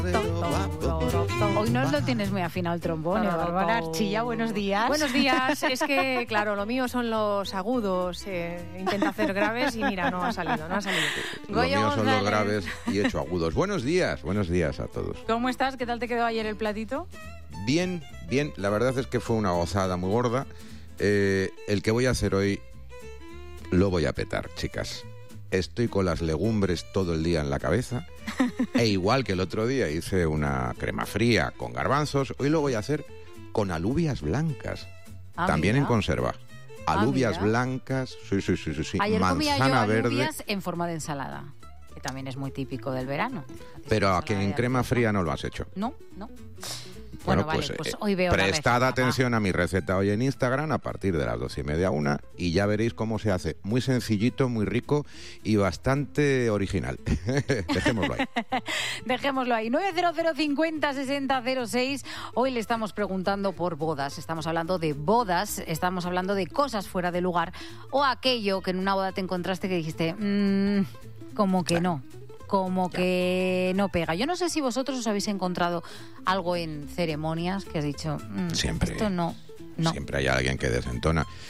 Hoy no lo tienes muy afinado el trombón, Bárbara Archilla, buenos días. Buenos días, es que, claro, lo mío son los agudos. Intento hacer graves y mira, no ha salido. Lo mío son los graves y he hecho agudos. Buenos días a todos. ¿Cómo estás? ¿Qué tal te quedó ayer el platito? Bien, la verdad es que fue una gozada muy gorda. El que voy a hacer hoy lo voy a petar, chicas. Estoy con las legumbres todo el día en la cabeza. E igual que el otro día hice una crema fría con garbanzos, hoy lo voy a hacer con alubias blancas. También mira. En conserva. Alubias blancas, sí. Ayer comía yo Manzana verde. alubias en forma de ensalada, que también es muy típico del verano. Pero a que en crema fría no lo has hecho. No. Bueno, vale, pues hoy veo la prestad receta, atención a mi receta hoy en Instagram a partir de las 12:30, 1, y ya veréis cómo se hace. Muy sencillito, muy rico y bastante original. Dejémoslo ahí. Dejémoslo ahí. 900 50 60 06. Hoy le estamos preguntando por bodas. Estamos hablando de bodas, estamos hablando de cosas fuera de lugar o aquello que en una boda te encontraste que dijiste, como que no. Que no pega. Yo no sé si vosotros os habéis encontrado algo en ceremonias que has dicho, Siempre. esto no. Siempre hay alguien que desentona.